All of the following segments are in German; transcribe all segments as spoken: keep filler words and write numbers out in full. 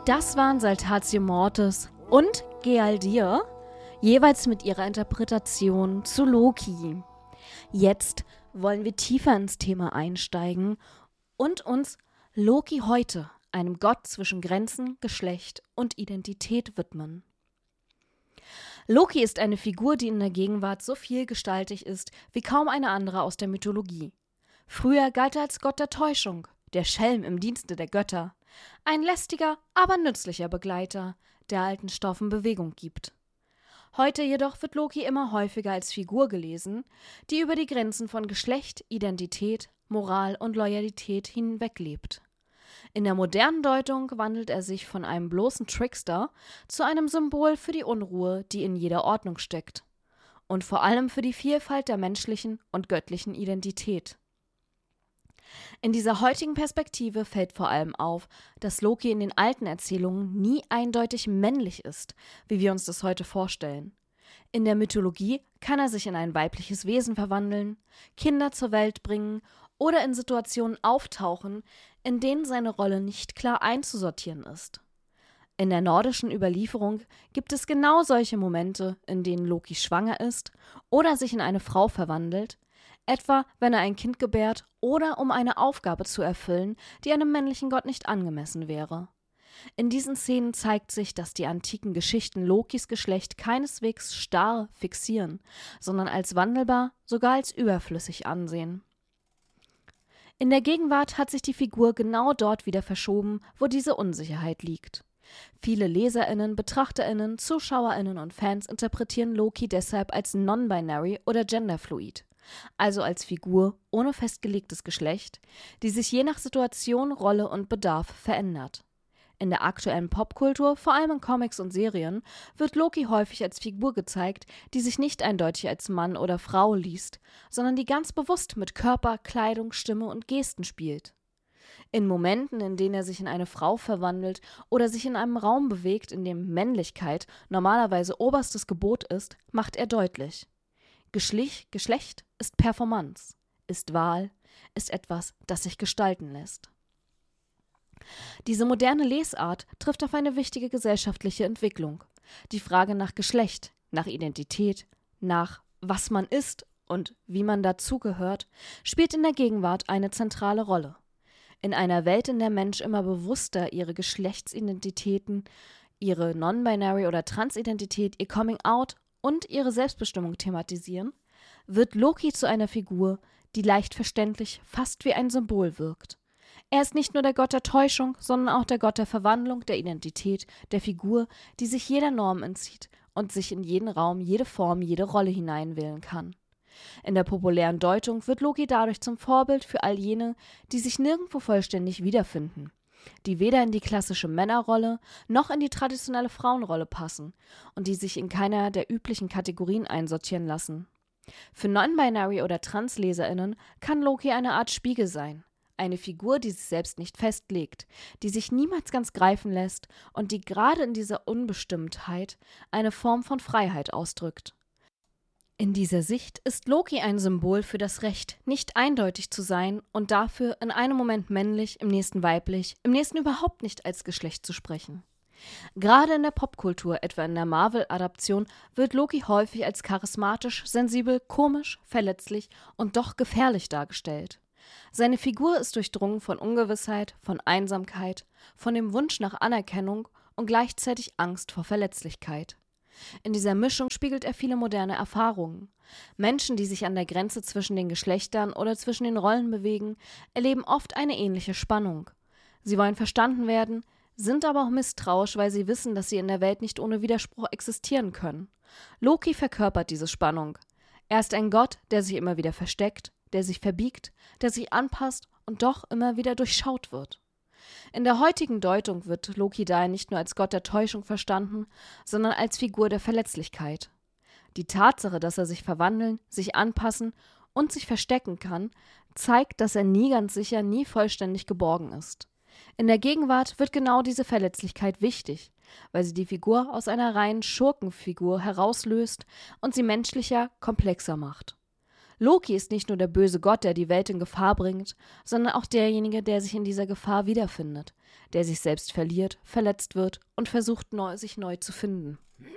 Das waren Saltatio Mortis und Gealdir, jeweils mit ihrer Interpretation zu Loki. Jetzt wollen wir tiefer ins Thema einsteigen und uns Loki heute, einem Gott zwischen Grenzen, Geschlecht und Identität, widmen. Loki ist eine Figur, die in der Gegenwart so vielgestaltig ist wie kaum eine andere aus der Mythologie. Früher galt er als Gott der Täuschung, der Schelm im Dienste der Götter, ein lästiger, aber nützlicher Begleiter, der alten Stoffen Bewegung gibt. Heute jedoch wird Loki immer häufiger als Figur gelesen, die über die Grenzen von Geschlecht, Identität, Moral und Loyalität hinweglebt. In der modernen Deutung wandelt er sich von einem bloßen Trickster zu einem Symbol für die Unruhe, die in jeder Ordnung steckt. Und vor allem für die Vielfalt der menschlichen und göttlichen Identität. In dieser heutigen Perspektive fällt vor allem auf, dass Loki in den alten Erzählungen nie eindeutig männlich ist, wie wir uns das heute vorstellen. In der Mythologie kann er sich in ein weibliches Wesen verwandeln, Kinder zur Welt bringen oder in Situationen auftauchen, in denen seine Rolle nicht klar einzusortieren ist. In der nordischen Überlieferung gibt es genau solche Momente, in denen Loki schwanger ist oder sich in eine Frau verwandelt, etwa wenn er ein Kind gebärt oder um eine Aufgabe zu erfüllen, die einem männlichen Gott nicht angemessen wäre. In diesen Szenen zeigt sich, dass die antiken Geschichten Lokis Geschlecht keineswegs starr fixieren, sondern als wandelbar, sogar als überflüssig ansehen. In der Gegenwart hat sich die Figur genau dort wieder verschoben, wo diese Unsicherheit liegt. Viele LeserInnen, BetrachterInnen, ZuschauerInnen und Fans interpretieren Loki deshalb als non-binary oder genderfluid, also als Figur ohne festgelegtes Geschlecht, die sich je nach Situation, Rolle und Bedarf verändert. In der aktuellen Popkultur, vor allem in Comics und Serien, wird Loki häufig als Figur gezeigt, die sich nicht eindeutig als Mann oder Frau liest, sondern die ganz bewusst mit Körper, Kleidung, Stimme und Gesten spielt. In Momenten, in denen er sich in eine Frau verwandelt oder sich in einem Raum bewegt, in dem Männlichkeit normalerweise oberstes Gebot ist, macht er deutlich: Geschlecht, Geschlecht ist Performance, ist Wahl, ist etwas, das sich gestalten lässt. Diese moderne Lesart trifft auf eine wichtige gesellschaftliche Entwicklung. Die Frage nach Geschlecht, nach Identität, nach was man ist und wie man dazugehört, spielt in der Gegenwart eine zentrale Rolle. In einer Welt, in der Menschen immer bewusster ihre Geschlechtsidentitäten, ihre Non-Binary- oder Transidentität, ihr Coming-out und ihre Selbstbestimmung thematisieren, wird Loki zu einer Figur, die leicht verständlich fast wie ein Symbol wirkt. Er ist nicht nur der Gott der Täuschung, sondern auch der Gott der Verwandlung, der Identität, der Figur, die sich jeder Norm entzieht und sich in jeden Raum, jede Form, jede Rolle hineinwählen kann. In der populären Deutung wird Loki dadurch zum Vorbild für all jene, die sich nirgendwo vollständig wiederfinden, die weder in die klassische Männerrolle noch in die traditionelle Frauenrolle passen und die sich in keiner der üblichen Kategorien einsortieren lassen. Für Non-Binary- oder Trans-LeserInnen kann Loki eine Art Spiegel sein. Eine Figur, die sich selbst nicht festlegt, die sich niemals ganz greifen lässt und die gerade in dieser Unbestimmtheit eine Form von Freiheit ausdrückt. In dieser Sicht ist Loki ein Symbol für das Recht, nicht eindeutig zu sein und dafür in einem Moment männlich, im nächsten weiblich, im nächsten überhaupt nicht als Geschlecht zu sprechen. Gerade in der Popkultur, etwa in der Marvel-Adaption, wird Loki häufig als charismatisch, sensibel, komisch, verletzlich und doch gefährlich dargestellt. Seine Figur ist durchdrungen von Ungewissheit, von Einsamkeit, von dem Wunsch nach Anerkennung und gleichzeitig Angst vor Verletzlichkeit. In dieser Mischung spiegelt er viele moderne Erfahrungen. Menschen, die sich an der Grenze zwischen den Geschlechtern oder zwischen den Rollen bewegen, erleben oft eine ähnliche Spannung. Sie wollen verstanden werden, sind aber auch misstrauisch, weil sie wissen, dass sie in der Welt nicht ohne Widerspruch existieren können. Loki verkörpert diese Spannung. Er ist ein Gott, der sich immer wieder versteckt, der sich verbiegt, der sich anpasst und doch immer wieder durchschaut wird. In der heutigen Deutung wird Loki daher nicht nur als Gott der Täuschung verstanden, sondern als Figur der Verletzlichkeit. Die Tatsache, dass er sich verwandeln, sich anpassen und sich verstecken kann, zeigt, dass er nie ganz sicher, nie vollständig geborgen ist. In der Gegenwart wird genau diese Verletzlichkeit wichtig, weil sie die Figur aus einer reinen Schurkenfigur herauslöst und sie menschlicher, komplexer macht. Loki ist nicht nur der böse Gott, der die Welt in Gefahr bringt, sondern auch derjenige, der sich in dieser Gefahr wiederfindet, der sich selbst verliert, verletzt wird und versucht, neu, sich neu zu finden.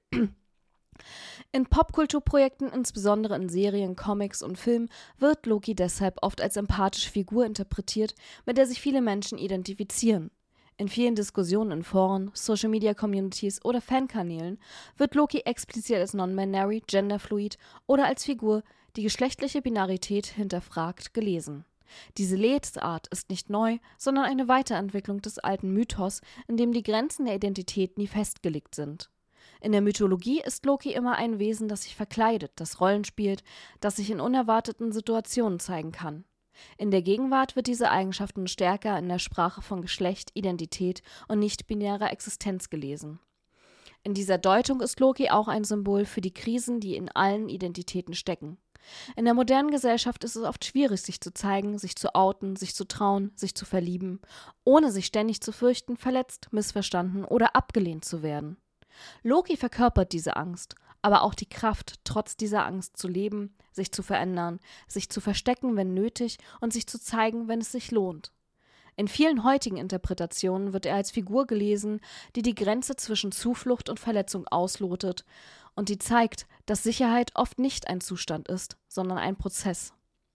In Popkulturprojekten, insbesondere in Serien, Comics und Filmen, wird Loki deshalb oft als empathische Figur interpretiert, mit der sich viele Menschen identifizieren. In vielen Diskussionen in Foren, Social-Media-Communities oder Fankanälen wird Loki explizit als non-binary, genderfluid oder als Figur, die geschlechtliche Binarität hinterfragt, gelesen. Diese Lesart ist nicht neu, sondern eine Weiterentwicklung des alten Mythos, in dem die Grenzen der Identität nie festgelegt sind. In der Mythologie ist Loki immer ein Wesen, das sich verkleidet, das Rollen spielt, das sich in unerwarteten Situationen zeigen kann. In der Gegenwart wird diese Eigenschaft nun stärker in der Sprache von Geschlecht, Identität und nicht-binärer Existenz gelesen. In dieser Deutung ist Loki auch ein Symbol für die Krisen, die in allen Identitäten stecken. In der modernen Gesellschaft ist es oft schwierig, sich zu zeigen, sich zu outen, sich zu trauen, sich zu verlieben, ohne sich ständig zu fürchten, verletzt, missverstanden oder abgelehnt zu werden. Loki verkörpert diese Angst, aber auch die Kraft, trotz dieser Angst zu leben, sich zu verändern, sich zu verstecken, wenn nötig, und sich zu zeigen, wenn es sich lohnt. In vielen heutigen Interpretationen wird er als Figur gelesen, die die Grenze zwischen Zuflucht und Verletzung auslotet und die zeigt, dass Sicherheit oft nicht ein Zustand ist, sondern ein Prozess.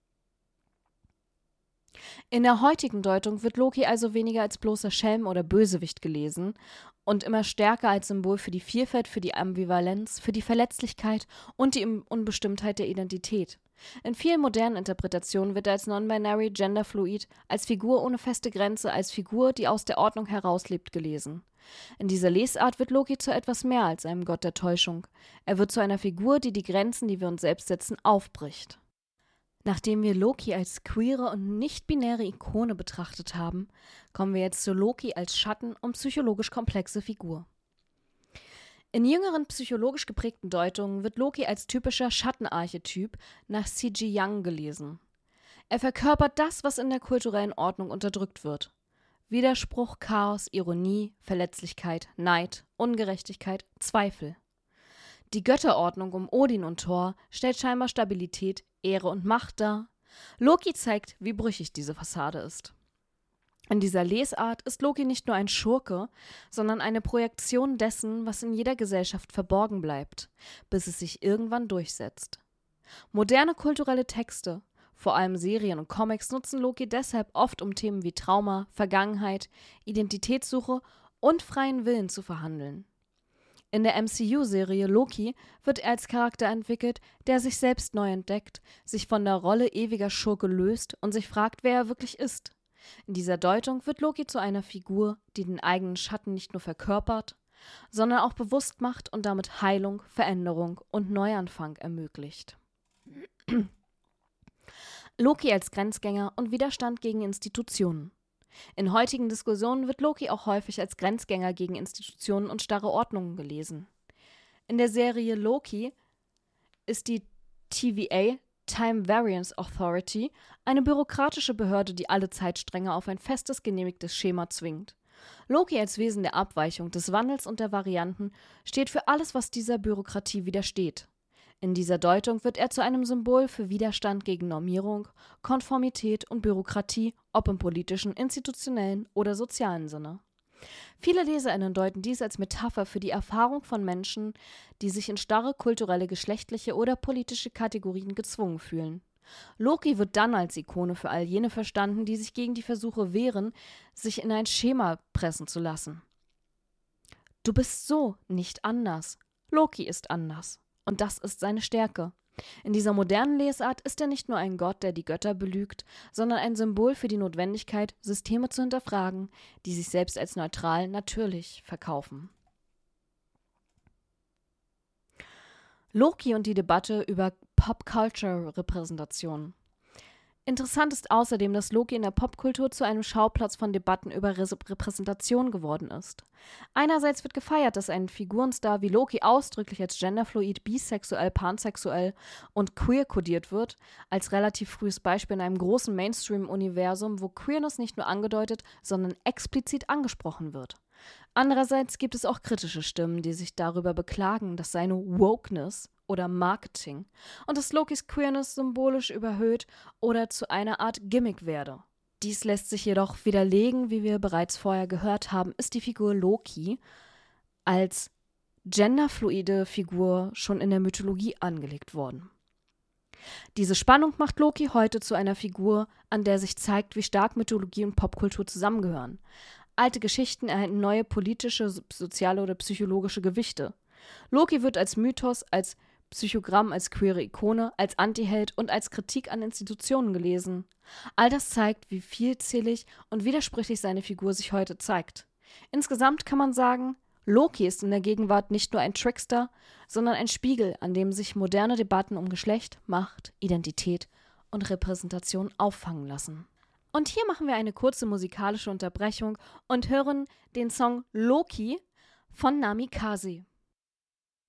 In der heutigen Deutung wird Loki also weniger als bloßer Schelm oder Bösewicht gelesen und immer stärker als Symbol für die Vielfalt, für die Ambivalenz, für die Verletzlichkeit und die Unbestimmtheit der Identität. In vielen modernen Interpretationen wird er als non-binary, genderfluid, als Figur ohne feste Grenze, als Figur, die aus der Ordnung herauslebt, gelesen. In dieser Lesart wird Loki zu etwas mehr als einem Gott der Täuschung. Er wird zu einer Figur, die die Grenzen, die wir uns selbst setzen, aufbricht. Nachdem wir Loki als queere und nicht-binäre Ikone betrachtet haben, kommen wir jetzt zu Loki als Schatten- und psychologisch komplexe Figur. In jüngeren psychologisch geprägten Deutungen wird Loki als typischer Schattenarchetyp nach C G Jung gelesen. Er verkörpert das, was in der kulturellen Ordnung unterdrückt wird. Widerspruch, Chaos, Ironie, Verletzlichkeit, Neid, Ungerechtigkeit, Zweifel. Die Götterordnung um Odin und Thor stellt scheinbar Stabilität, Ehre und Macht dar. Loki zeigt, wie brüchig diese Fassade ist. In dieser Lesart ist Loki nicht nur ein Schurke, sondern eine Projektion dessen, was in jeder Gesellschaft verborgen bleibt, bis es sich irgendwann durchsetzt. Moderne kulturelle Texte, vor allem Serien und Comics, nutzen Loki deshalb oft, um Themen wie Trauma, Vergangenheit, Identitätssuche und freien Willen zu verhandeln. In der M C U-Serie Loki wird er als Charakter entwickelt, der sich selbst neu entdeckt, sich von der Rolle ewiger Schurke löst und sich fragt, wer er wirklich ist. In dieser Deutung wird Loki zu einer Figur, die den eigenen Schatten nicht nur verkörpert, sondern auch bewusst macht und damit Heilung, Veränderung und Neuanfang ermöglicht. Loki als Grenzgänger und Widerstand gegen Institutionen. In heutigen Diskussionen wird Loki auch häufig als Grenzgänger gegen Institutionen und starre Ordnungen gelesen. In der Serie Loki ist die T V A, Time Variance Authority, eine bürokratische Behörde, die alle Zeitstränge auf ein festes, genehmigtes Schema zwingt. Loki als Wesen der Abweichung, des Wandels und der Varianten steht für alles, was dieser Bürokratie widersteht. In dieser Deutung wird er zu einem Symbol für Widerstand gegen Normierung, Konformität und Bürokratie, ob im politischen, institutionellen oder sozialen Sinne. Viele LeserInnen deuten dies als Metapher für die Erfahrung von Menschen, die sich in starre kulturelle, geschlechtliche oder politische Kategorien gezwungen fühlen. Loki wird dann als Ikone für all jene verstanden, die sich gegen die Versuche wehren, sich in ein Schema pressen zu lassen. Du bist so, nicht anders. Loki ist anders. Und das ist seine Stärke. In dieser modernen Lesart ist er nicht nur ein Gott, der die Götter belügt, sondern ein Symbol für die Notwendigkeit, Systeme zu hinterfragen, die sich selbst als neutral, natürlich verkaufen. Loki und die Debatte über Pop-Culture-Repräsentation. Interessant ist außerdem, dass Loki in der Popkultur zu einem Schauplatz von Debatten über Re- Repräsentation geworden ist. Einerseits wird gefeiert, dass ein Figurenstar wie Loki ausdrücklich als genderfluid, bisexuell, pansexuell und queer kodiert wird, als relativ frühes Beispiel in einem großen Mainstream-Universum, wo Queerness nicht nur angedeutet, sondern explizit angesprochen wird. Andererseits gibt es auch kritische Stimmen, die sich darüber beklagen, dass seine Wokeness oder Marketing und dass Lokis Queerness symbolisch überhöht oder zu einer Art Gimmick werde. Dies lässt sich jedoch widerlegen, wie wir bereits vorher gehört haben, ist die Figur Loki als genderfluide Figur schon in der Mythologie angelegt worden. Diese Spannung macht Loki heute zu einer Figur, an der sich zeigt, wie stark Mythologie und Popkultur zusammengehören. Alte Geschichten erhalten neue politische, soziale oder psychologische Gewichte. Loki wird als Mythos, als Psychogramm, als queere Ikone, als Antiheld und als Kritik an Institutionen gelesen. All das zeigt, wie vielzählig und widersprüchlich seine Figur sich heute zeigt. Insgesamt kann man sagen, Loki ist in der Gegenwart nicht nur ein Trickster, sondern ein Spiegel, an dem sich moderne Debatten um Geschlecht, Macht, Identität und Repräsentation auffangen lassen. Und hier machen wir eine kurze musikalische Unterbrechung und hören den Song Loki von Namikaze.